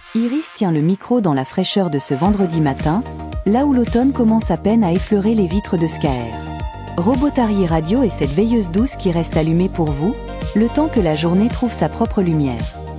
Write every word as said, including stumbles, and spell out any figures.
Iris tient le micro dans la fraîcheur de ce vendredi matin, là où l'automne commence à peine à effleurer les vitres de Scaer. Robotari Radio est cette veilleuse douce qui reste allumée pour vous, le temps que la journée trouve sa propre lumière.